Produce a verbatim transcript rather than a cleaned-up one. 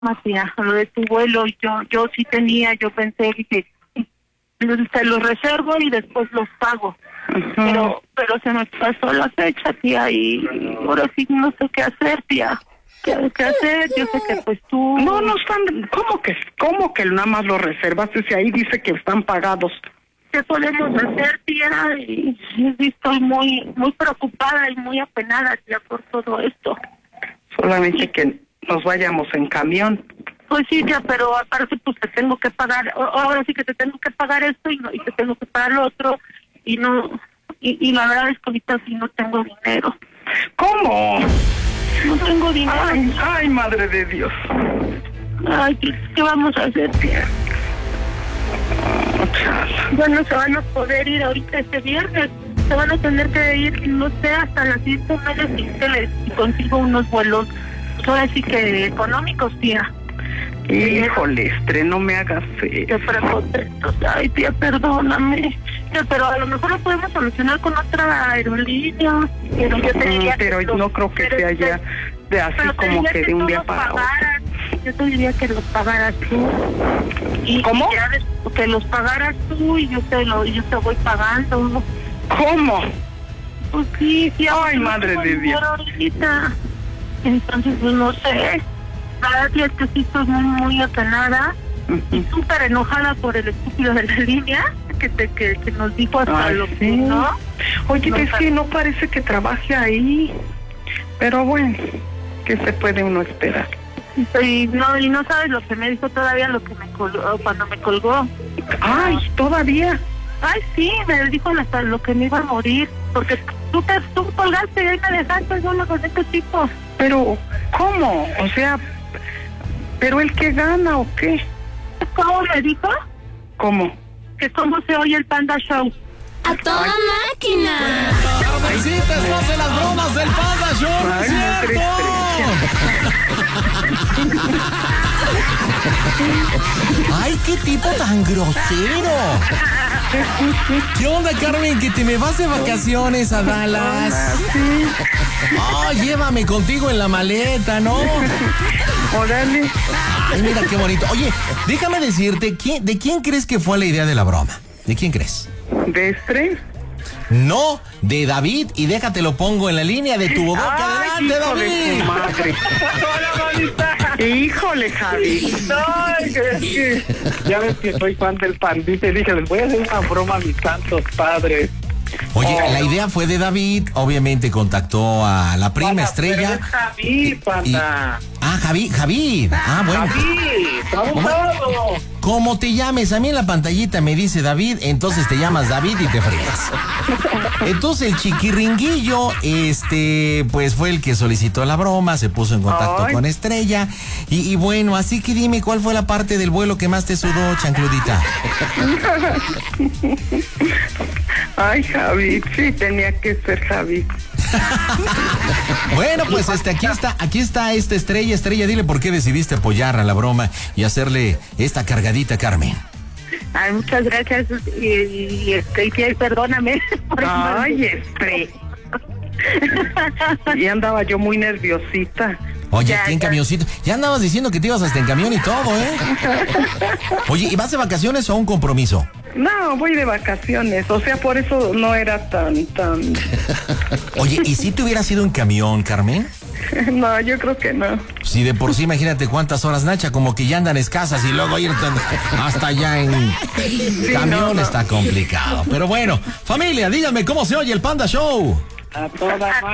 Matías, lo de tu vuelo, yo yo sí tenía, yo pensé, dije, te los reservo y después los pago. Uh-huh. Pero pero se me pasó la fecha, tía, y ahora sí no sé qué hacer, tía. ¿Qué, qué hacer? Yo sé que pues tú... No, no están... ¿Cómo que cómo que nada más los reservaste si ahí dice que están pagados? ¿Qué podemos hacer, tía? Y, y estoy muy muy preocupada y muy apenada, tía, por todo esto. Solamente que nos vayamos en camión. Pues sí, tía, pero aparte pues te tengo que pagar, ahora sí que te tengo que pagar esto y, no, y te tengo que pagar lo otro, y no, y, y la verdad es que ahorita sí no tengo dinero. ¿Cómo? No tengo dinero. Ay, ay, madre de Dios. Ay, ¿qué, qué vamos a hacer, tía? Ya no se van a poder ir ahorita este viernes, se van a tener que ir, no sé, hasta las siete media que les consigo unos vuelos, pues ahora sí que económicos, tía. Híjole, Estre, no me hagas eso. Te pregunto, ay, tía, perdóname. Tía, pero a lo mejor lo podemos solucionar con otra aerolínea. Pero yo te diría mm, pero que no los, creo que sea ya de así como que, que de un día para otro. Yo te diría que los pagaras tú. Y, ¿Cómo? Y ya, que los pagaras tú y yo te lo, yo te voy pagando. ¿Cómo? Pues sí, sí. Ay, madre de Dios. Ahorita. Entonces, pues no sé. La verdad es que sí estoy muy, muy apenada uh-huh. y súper enojada por el estúpido de la línea que te que, que nos dijo hasta Ay, lo sí. que no. Oye, no, es que no parece que trabaje ahí, pero bueno, ¿qué se puede uno esperar? Y no, y no sabes lo que me dijo todavía, lo que me colgó, cuando me colgó. Ay, ¿todavía? Ay, sí, me dijo hasta lo que me iba a morir, porque tú te tú colgaste y ahí me dejaste solo con este tipo. Pero, ¿cómo? O sea, ¿pero el que gana o qué? ¿Cómo me dijo? ¿Cómo? Que cómo se oye el Panda Show. ¡A toda Ay. máquina! ¡Carmencita, estás en las bromas del Panda Show! ¡No es cierto! ¡Ay, qué tipo tan grosero! ¿Qué onda, Carmen? ¿Que te me vas de vacaciones a Dallas? Sí. Oh, llévame contigo en la maleta, ¿no? Órale. Ay, mira qué bonito. Oye, déjame decirte, ¿quién, ¿de quién crees que fue la idea de la broma? ¿De quién crees? ¿De Estre? No, de David, y déjate lo pongo en la línea de tu boca. Adelante, David. Madre. Hola, bonita. Híjole, Javi. No, es que ya ves que soy fan del Pandita y dije, les voy a hacer una broma a mis santos padres. Oye, oh. la idea fue de David, obviamente contactó a la prima Panda, Estrella. Es Javi, Panda. Y, ah, Javi, Javi. Ah, bueno. Javi, abogado. Como te llames, a mí en la pantallita me dice David, entonces te llamas David y te fregas. Entonces el chiquiringuillo, este, pues fue el que solicitó la broma, se puso en contacto Ay. con Estrella. Y, y bueno, así que dime, ¿cuál fue la parte del vuelo que más te sudó, chancludita? Ay, Javi, sí, tenía que ser Javi. Bueno, pues este, aquí está, aquí está esta Estrella. Estrella, dile por qué decidiste apoyar a la broma y hacerle esta cargadita, Carmen. Ay, muchas gracias, y, y, este, y perdóname. Por Ay, Estre. Y andaba yo muy nerviosita. Oye, ya, aquí en ya. camioncito. Ya andabas diciendo que te ibas hasta en camión y todo, ¿eh? Oye, ¿y vas de vacaciones o a un compromiso? No, voy de vacaciones, o sea, por eso no era tan, tan... Oye, ¿y si te hubieras ido en camión, Carmen? No, yo creo que no. Si de por sí, imagínate cuántas horas, Nacha, como que ya andan escasas y luego ir hasta allá en sí, camión no, no. está complicado. Pero bueno, familia, díganme cómo se oye el Panda Show. A toda